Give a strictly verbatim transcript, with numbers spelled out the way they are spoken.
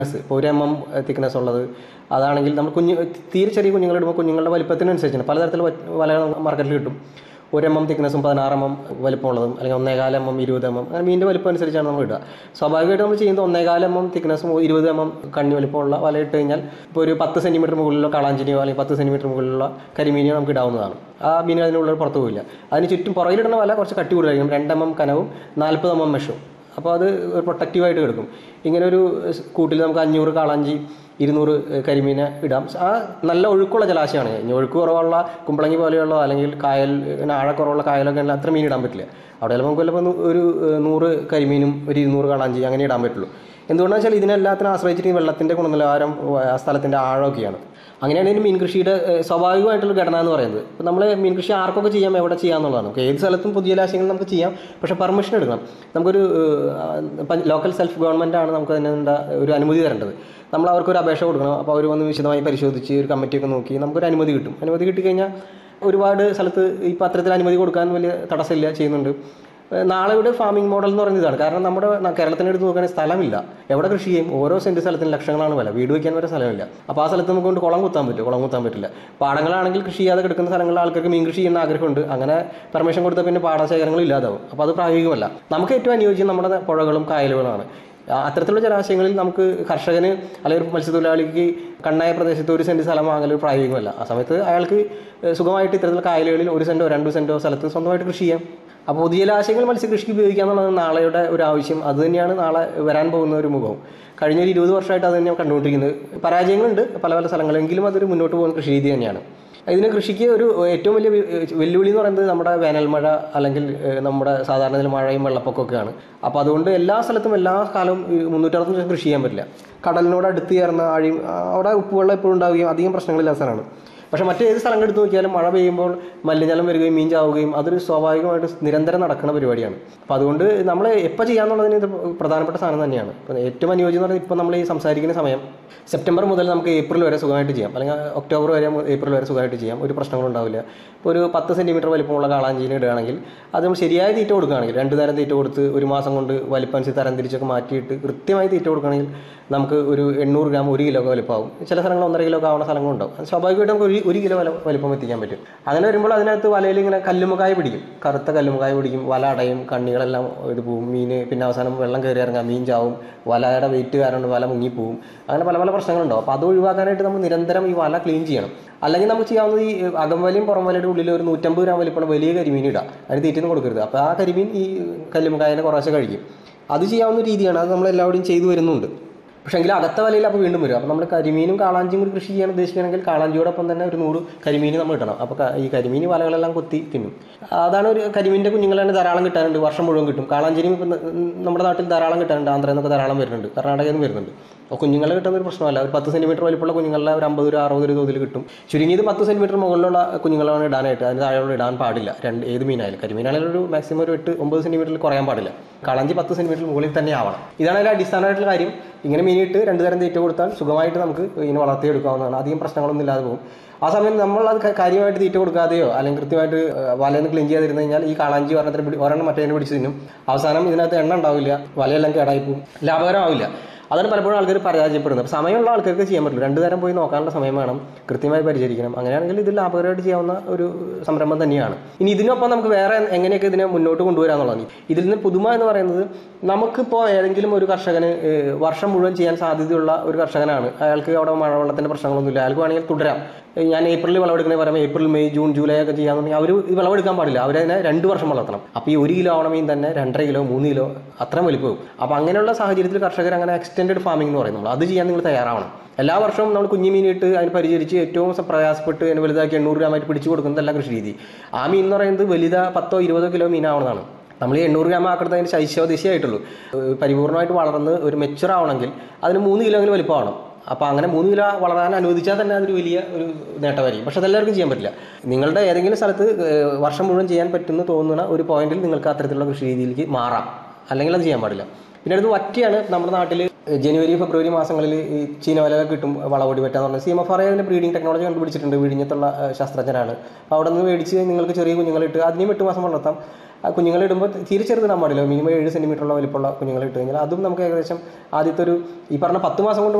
ഇപ്പോൾ ഒരു M M thickness ഉള്ളത് അതാണെങ്കിൽ നമ്മൾ കുഞ്ഞ് തീരെ ചെറിയ കുഞ്ഞുങ്ങളിടുമ്പോൾ കുഞ്ഞുങ്ങളുടെ വലിപ്പത്തിനനുസരിച്ചാണ് പലതരത്തിൽ വല മാർക്കറ്റിൽ കിട്ടും. ഒരു എം എം തിക്നെസ്സും പതിനാറ് എം എം വലിപ്പമുള്ളതും അല്ലെങ്കിൽ ഒന്നേകാല് എം എം ഇരുപത് എം എം അങ്ങനെ മീനിൻ്റെ വലിപ്പം അനുസരിച്ചാണ് നമ്മൾ ഇടുക. സ്വാഭാവികമായിട്ട് നമ്മൾ ചെയ്യുന്നത് ഒന്നേകാല് എം എം തിക്നെസ്സും ഇരുപത് എം എം കണ്ണി വലിപ്പമുള്ള വല ഇട്ട് കഴിഞ്ഞാൽ ഇപ്പോൾ ഒരു പത്ത് സെൻറ്റിമീറ്റർ മുകളിലുള്ള കളാഞ്ചിനിയോ അല്ലെങ്കിൽ പത്ത് സെൻറ്റിമീറ്റർ മുകളിലുള്ള കരിമീനിയോ നമുക്ക് ഇടാവുന്നതാണ്. ആ മീൻ അതിനുള്ളിൽ പുറത്തു പോയില്ല. അതിന് ചുറ്റും പുറകിലിടുന്ന വല കുറച്ച് കട്ടി കൂടുതലായിരിക്കും, രണ്ട് എം എം കനവും നാൽപ്പത് എം എം മെഷും. അപ്പോൾ അത് പ്രൊട്ടക്റ്റീവായിട്ട് കിടക്കും. ഇങ്ങനെ ഒരു കൂട്ടിൽ നമുക്ക് അഞ്ഞൂറ് കാളാഞ്ചി ഇരുന്നൂറ് കരിമീനെ ഇടാം. ആ നല്ല ഒഴുക്കുള്ള ജലാശയമാണ്. ഇനി ഒഴുക്ക് കുറവുള്ള കുമ്പളങ്ങി പോലെയുള്ള അല്ലെങ്കിൽ കായൽ ആഴക്കുറവുള്ള കായലൊക്കെ അത്ര മീൻ ഇടാൻ പറ്റില്ല. അവിടെ നമുക്ക് ചിലപ്പോൾ ഒരു നൂറ് കരിമീനും ഒരു ഇരുന്നൂറ് കാളാഞ്ചി അങ്ങനെ ഇടാൻ പറ്റുള്ളൂ. എന്തുകൊണ്ടാണെന്ന് വെച്ചാൽ ഇതിനെല്ലാത്തിനും ആശ്രയിച്ചിട്ട് വെള്ളത്തിൻ്റെ ഗുണനിലവാരം ആ സ്ഥലത്തിൻ്റെ ആഴമൊക്കെയാണ്. അങ്ങനെയാണ് ഇതിന് മീൻ കൃഷിയുടെ സ്വാഭാവികമായിട്ടുള്ള ഘടന എന്ന് പറയുന്നത്. ഇപ്പോൾ നമ്മൾ മീൻ കൃഷി ആർക്കൊക്കെ ചെയ്യാം, എവിടെ ചെയ്യാമെന്നുള്ളതാണ്. നമുക്ക് ഏത് സ്ഥലത്തും പുതിയ ജലാശയങ്ങൾ നമുക്ക് ചെയ്യാം, പക്ഷേ പെർമിഷൻ എടുക്കണം. നമുക്കൊരു ലോക്കൽ സെൽഫ് ഗവൺമെൻറ്റാണ് നമുക്ക് അതിനുള്ള ഒരു അനുമതി തരേണ്ടത്. നമ്മൾ അവർക്കൊരു അപേക്ഷ കൊടുക്കണം. അപ്പോൾ അവർ വന്ന് വിശദമായി പരിശോധിച്ച് ഒരു കമ്മിറ്റിയൊക്കെ നോക്കി നമുക്കൊരു അനുമതി കിട്ടും. അനുമതി കിട്ടിക്കഴിഞ്ഞാൽ ഒരുപാട് സ്ഥലത്ത് ഇപ്പോൾ അത്തരത്തിൽ അനുമതി കൊടുക്കാൻ വലിയ തടസ്സമില്ല, ചെയ്യുന്നുണ്ട്. നാളെ ഇവിടെ ഫാമിംഗ് മോഡൽ എന്ന് പറയുന്നത് ഇതാണ്. കാരണം നമ്മുടെ കേരളത്തിനെടുത്ത് നോക്കുകയാണെങ്കിൽ സ്ഥലമില്ല, എവിടെ കൃഷി ചെയ്യും? ഓരോ സെൻറ്റ് സ്ഥലത്തിന് ലക്ഷങ്ങളാണ് വില, വീട് വയ്ക്കാൻ വരെ സ്ഥലമില്ല. അപ്പോൾ ആ സ്ഥലത്ത് നമുക്ക് കൊണ്ട് കുളം കുത്താൻ പറ്റും? കുളം കുത്താൻ പറ്റില്ല. പാടങ്ങളാണെങ്കിൽ കൃഷി ചെയ്യാതെ കിടക്കുന്ന സ്ഥലങ്ങളിൽ ആൾക്കാർക്ക് മീൻ കൃഷി ചെയ്യുന്ന ആഗ്രഹമുണ്ട്. അങ്ങനെ പെർമിഷൻ കൊടുത്താൽ പിന്നെ പാടശേഖരങ്ങൾ ഇല്ലാതാവും. അപ്പോൾ അത് പ്രായോഗികമല്ല. നമുക്ക് ഏറ്റവും അനുയോജ്യം നമ്മുടെ പുഴകളും കായലുകളാണ്. അത്തരത്തിലുള്ള ജലാശയങ്ങളിൽ നമുക്ക് കർഷകന് അല്ലെങ്കിൽ മത്സ്യത്തൊഴിലാളിക്ക് കണ്ണായ പ്രദേശത്ത് ഒരു സെൻറ്റ് സ്ഥലം വാങ്ങൽ പ്രായോഗികമല്ല. ആ സമയത്ത് അയാൾക്ക് സുഖമായിട്ട് ഇത്തരത്തിലുള്ള കായലുകളിൽ ഒരു സെൻറ്റോ രണ്ടു സെൻറ്റോ സ്ഥലത്ത് സ്വന്തമായിട്ട് കൃഷി ചെയ്യാം. അപ്പോൾ പൊതുജലാശയങ്ങൾ മത്സ്യകൃഷിക്ക് ഉപയോഗിക്കുക എന്നുള്ളത് നാളെയുടെ ഒരു ആവശ്യം. അത് തന്നെയാണ് നാളെ വരാൻ പോകുന്ന ഒരു മുഖവും. കഴിഞ്ഞ ഒരു ഇരുപത് വർഷമായിട്ട് അത് തന്നെയാണ് കണ്ടുകൊണ്ടിരിക്കുന്നത്. പരാജയങ്ങളുണ്ട് പല പല സ്ഥലങ്ങളെങ്കിലും അതൊരു മുന്നോട്ട് പോകുന്ന കൃഷി രീതി തന്നെയാണ്. ഇതിന് കൃഷിക്ക് ഒരു ഏറ്റവും വലിയ വെല്ലുവിളി എന്ന് പറയുന്നത് നമ്മുടെ വേനൽമഴ അല്ലെങ്കിൽ നമ്മുടെ സാധാരണ മഴയും വെള്ളപ്പൊക്കമൊക്കെയാണ്. അപ്പോൾ അതുകൊണ്ട് എല്ലാ സ്ഥലത്തും എല്ലാ കാലവും മുന്നൂറ്ററുപത്തഞ്ച് ദിവസം കൃഷി ചെയ്യാൻ പറ്റില്ല. കടലിനോട് അടുത്ത് ചേർന്ന ആഴി അവിടെ ഉപ്പുവെള്ളം എപ്പോഴും ഉണ്ടാവുകയും അധികം പ്രശ്നങ്ങളില്ലാത്ത സ്ഥലമാണ്. പക്ഷേ മറ്റേത് സ്ഥലം എടുത്ത് നോക്കിയാലും മഴ പെയ്യുമ്പോൾ മലിനജലം വരികയും മീൻ ചാവുകയും അതൊരു സ്വാഭാവികമായിട്ട് നിരന്തരം നടക്കുന്ന പരിപാടിയാണ്. അപ്പോൾ അതുകൊണ്ട് നമ്മൾ എപ്പോൾ ചെയ്യാമെന്നുള്ളതിന് ഇത് പ്രധാനപ്പെട്ട സാധനം തന്നെയാണ്. ഇപ്പോൾ ഏറ്റവും അനുയോജ്യം എന്ന് പറഞ്ഞാൽ ഇപ്പോൾ നമ്മൾ ഈ സംസാരിക്കുന്ന സമയം സെപ്റ്റംബർ മുതൽ നമുക്ക് ഏപ്രിൽ വരെ സുഖമായിട്ട് ചെയ്യാം, അല്ലെങ്കിൽ ഒക്ടോബർ വരെ ഏപ്രിൽ വരെ സുഖമായിട്ട് ചെയ്യാം. ഒരു പ്രശ്നങ്ങളും ഉണ്ടാവില്ല. ഇപ്പോൾ ഒരു പത്ത് സെൻറ്റിമീറ്റർ വലിപ്പമുള്ള കാളാഞ്ചീനെ ഇടുകയാണെങ്കിൽ അത് നമ്മൾ ശരിയായ തീറ്റ കൊടുക്കുകയാണെങ്കിൽ രണ്ട് തരം തീറ്റ കൊടുത്ത് ഒരു മാസം കൊണ്ട് വലിപ്പനുസരിച്ച് തരം തിരിച്ചൊക്കെ മാറ്റിയിട്ട് കൃത്യമായി തീറ്റ കൊടുക്കുകയാണെങ്കിൽ നമുക്ക് ഒരു എണ്ണൂറ് ഗ്രാം ഒരു കിലോ ഒക്കെ വലിപ്പമാവും. ചില സ്ഥലങ്ങൾ ഒന്നര കിലോ ഒക്കെ ആവുന്ന സ്ഥലങ്ങളുണ്ടാവും. സ്വാഭാവികമായിട്ട് നമുക്ക് ഒരു ഒരു കിലോ വല വലിപ്പം എത്തിക്കാൻ പറ്റും. അങ്ങനെ വരുമ്പോൾ അതിനകത്ത് വലയിൽ ഇങ്ങനെ കല്ലുമുക്കായ പിടിക്കും, കറുത്ത കല്ലുമുക്കായ പിടിക്കും, വല അടയും, കണ്ണികളെല്ലാം ഇത് പോവും, മീൻ പിന്നെ അവസാനം വെള്ളം കയറി ഇറങ്ങാം, മീൻ ചാവും, വലയുടെ വെയിറ്റ് കാരണം വല മുങ്ങിപ്പോവും. അങ്ങനെ പല പല പ്രശ്നങ്ങളുണ്ടാവും. അപ്പോൾ അത് ഒഴിവാക്കാനായിട്ട് നമ്മൾ നിരന്തരം ഈ വല ക്ലീൻ ചെയ്യണം. അല്ലെങ്കിൽ നമുക്ക് ചെയ്യാവുന്നത് ഈ അകംവലയും പുറംവലയുടെ ഉള്ളിൽ ഒരു നൂറ്റമ്പത് ഗ്രാം വലിപ്പമുള്ള വലിയ കരിമീൻ ഇടുക, അതിന് തീറ്റൊന്നും കൊടുക്കരുത്. അപ്പോൾ ആ കരിമീൻ ഈ കല്ലുമുക്കായനെ കുറേശ്ശെ കഴിക്കും. അത് ചെയ്യാവുന്ന രീതിയാണ്. അത് നമ്മൾ എല്ലാവരുടെയും ചെയ്തു വരുന്നുണ്ട്. പക്ഷേ എങ്കിൽ അകത്ത വലയിൽ അപ്പോൾ വീണ്ടും വരും. അപ്പോൾ നമ്മൾ കരിമീനും കാളാഞ്ചിയും കൂടി കൃഷി ചെയ്യാൻ ഉദ്ദേശിക്കുകയാണെങ്കിൽ കാളാഞ്ചിയോടൊപ്പം തന്നെ ഒരു നൂറ് കരിമീൻ നമ്മൾ ഇടണം. അപ്പോൾ ഈ കരിമീൻ വലകളെല്ലാം കൊത്തി തിന്നും. അതാണ് ഒരു കരിമീൻ്റെ കുഞ്ഞുങ്ങളാണ് ധാരാളം കിട്ടാറുണ്ട്, വർഷം മുഴുവൻ കിട്ടും. കാളാഞ്ചിനും ഇപ്പം നമ്മുടെ നാട്ടിൽ ധാരാളം കിട്ടാറുണ്ട്, ആന്ധ്രയിൽ നിന്നൊക്കെ ധാരാളം വരുന്നുണ്ട്, കർണാടകയിൽ നിന്ന് വരുന്നുണ്ട്. അപ്പോൾ കുഞ്ഞുങ്ങളെ കിട്ടുന്ന ഒരു പ്രശ്നമല്ല. ഒരു പത്ത് സെൻറ്റിമീറ്റർ വലിപ്പമുള്ള കുഞ്ഞുങ്ങളെ ഒരു അമ്പത് ഒരു അറുപത് ഒരു തോതിൽ കിട്ടും. ചുരുങ്ങിയത് പത്ത് സെൻറ്റിമീറ്റർ മുകളിലുള്ള കുഞ്ഞുങ്ങളാണ് ഇടാനായിട്ട്. അതിന് താഴെയുള്ള ഇടാൻ പാടില്ല. രണ്ട് ഏത് മീനായാലും കരിമീനായാലും ഒരു മാക്സിമം ഒരു എട്ട് ഒമ്പത് സെൻറ്റിമീറ്ററിൽ കുറയാൻ പാടില്ല. കാളാഞ്ചി പത്ത് സെൻറ്റിമീറ്റർ മുകളിൽ തന്നെ ആവണം. ഇതാണ് അതിൽ അടിസ്ഥാനമായിട്ടുള്ള കാര്യം. ഇങ്ങനെ മീനിട്ട് രണ്ട് തരം തീറ്റ കൊടുത്താൽ സുഖമായിട്ട് നമുക്ക് ഇതിനെ വളർത്തിയെടുക്കാവുന്നതാണ്. അധികം പ്രശ്നങ്ങളൊന്നും ഇല്ലാതെ പോകും. ആ സമയം നമ്മൾ അത് കാര്യമായിട്ട് തീറ്റ കൊടുക്കാതെയോ അല്ലെങ്കിൽ കൃത്യമായിട്ട് വലയൊന്ന് ക്ലീൻ ചെയ്യാതിരുന്നു കഴിഞ്ഞാൽ ഈ കാളാഞ്ചി ഒരെണ്ണത്തിന് ഒരെണ്ണം മറ്റേതിനെ പിടിച്ച് തിന്നും. അവസാനം ഇതിനകത്ത് എണ്ണ ഉണ്ടാവില്ല, വലയെല്ലാം കേടായി പോകും, ലാഭകരമാവില്ല. അതാണ് പലപ്പോഴും ആൾക്കാർ പരാജയപ്പെടുന്നത്. അപ്പോൾ സമയമുള്ള ആൾക്കാർക്ക് ചെയ്യാൻ പറ്റില്ല. രണ്ടു നേരം പോയി നോക്കാനുള്ള സമയം വേണം, കൃത്യമായി പരിചരിക്കണം. അങ്ങനെയാണെങ്കിൽ ഇത് ലാഭകരമായിട്ട് ചെയ്യാവുന്ന ഒരു സംരംഭം തന്നെയാണ്. ഇനി ഇതിനൊപ്പം നമുക്ക് വേറെ എങ്ങനെയൊക്കെ ഇതിനെ മുന്നോട്ട് കൊണ്ടുവരാമെന്നുള്ളതാണ്. ഇതിൽ നിന്ന് പുതുമ എന്ന് പറയുന്നത് നമുക്കിപ്പോൾ ഏതെങ്കിലും ഒരു കർഷകന് വർഷം മുഴുവൻ ചെയ്യാൻ സാധ്യതയുള്ള ഒരു കർഷകനാണ്, അയാൾക്ക് അവിടെ മഴവെള്ളത്തിൻ്റെ പ്രശ്നങ്ങളൊന്നുമില്ല, അയാൾക്ക് വേണമെങ്കിൽ തുടരാം. ഞാൻ ഏപ്രിലിൽ വിളവെടുക്കണേ പറയുമ്പോൾ ഏപ്രിൽ മെയ് ജൂൺ ജൂലൈ ഒക്കെ ചെയ്യാമെന്നുണ്ടെങ്കിൽ അവർ ഈ വിളവെടുക്കാൻ പാടില്ല. അവരതിനെ രണ്ട് വർഷം വളർത്തണം. അപ്പോൾ ഈ ഒരു കിലോ ആവണമെങ്കിൽ തന്നെ രണ്ടര കിലോ മൂന്ന് കിലോ അത്രയും വലിപ്പവും. അപ്പോൾ അങ്ങനെയുള്ള സാഹചര്യത്തിൽ കർഷകർ അങ്ങനെ എക്സ്റ്റെൻഡഡ് ഫാമിംഗ് എന്ന് പറയുന്നത് അത് ചെയ്യാൻ നിങ്ങൾ തയ്യാറാവണം. എല്ലാ വർഷവും നമ്മൾ കുഞ്ഞു മീനിട്ട് അതിന് പരിചരിച്ച് ഏറ്റവും പ്രയാസപ്പെട്ട് അതിന് വലുതാക്കി എണ്ണൂറ് ഗ്രാമായിട്ട് പിടിച്ചു കൊടുക്കുന്നതല്ല കൃഷി രീതി. ആ മീൻ എന്ന് പറയുന്നത് വലുതാ പത്തോ ഇരുപതോ കിലോ മീനാവുന്നതാണ്. നമ്മൾ ഈ എണ്ണൂറ് ഗ്രാം ആക്കുന്നത് അതിന് ശൈശവദിശയായിട്ടുള്ളൂ. പരിപൂർണ്ണമായിട്ട് വളർന്ന് ഒരു മെച്ചുവർ ആവണമെങ്കിൽ അതിന് മൂന്ന് കിലോ എങ്കിലും വലിപ്പമാവണം. അപ്പോൾ അങ്ങനെ മൂന്ന് കിലോ വളരാൻ അനുവദിച്ചാൽ തന്നെ അതൊരു വലിയ ഒരു നേട്ടമായിരിക്കും. പക്ഷെ അതെല്ലാവർക്കും ചെയ്യാൻ പറ്റില്ല. നിങ്ങളുടെ ഏതെങ്കിലും സ്ഥലത്ത് വർഷം മുഴുവൻ ചെയ്യാൻ പറ്റുമെന്ന് തോന്നുന്ന ഒരു പോയിന്റിൽ നിങ്ങൾക്ക് അത്തരത്തിലുള്ള കൃഷി രീതിയിലേക്ക് മാറാം, അല്ലെങ്കിൽ അത് ചെയ്യാൻ പാടില്ല. പിന്നെ അടുത്ത് വറ്റിയാണ്. നമ്മുടെ നാട്ടിൽ ജനുവരി ഫെബ്രുവരി മാസങ്ങളിൽ ഈ ചീനവലകൾ കിട്ടും, വളവൊടി പറ്റാന്ന് പറഞ്ഞാൽ സി എം എഫ് ആർ അതിൻ്റെ ബ്രീഡിംഗ് ടെക്നോളജി കണ്ടുപിടിച്ചിട്ടുണ്ട്. വിഴിഞ്ഞത്തുള്ള ശാസ്ത്രജ്ഞരാണ്. അപ്പോൾ അവിടെ നിന്ന് മേടിച്ച് നിങ്ങൾക്ക് ചെറിയ കുഞ്ഞുങ്ങളിട്ട് അതിനെയും എട്ട് മാസം വളർത്താം. ആ കുഞ്ഞുങ്ങളെ ഇടുമ്പോൾ തീരെ ചെറുതിടാൻ പാടില്ല. മിനിമം ഏഴ് സെൻറ്റിമീറ്ററുള്ള വലിപ്പമുള്ള കുഞ്ഞുങ്ങളെ ഇട്ട് കഴിഞ്ഞാൽ അതും നമുക്ക് ഏകദേശം ആദ്യത്തെ ഒരു ഈ പറഞ്ഞ പത്ത് മാസം കൊണ്ട്